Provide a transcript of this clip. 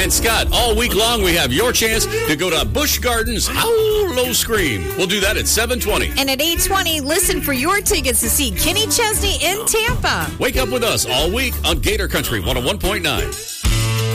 and Scott. All week long, we have your chance to go to Busch Gardens Howl Low Scream. We'll do that at 7:20. And at 8:20, listen for your tickets to see Kenny Chesney in Tampa. Wake up with us all week on Gator Country 101.9.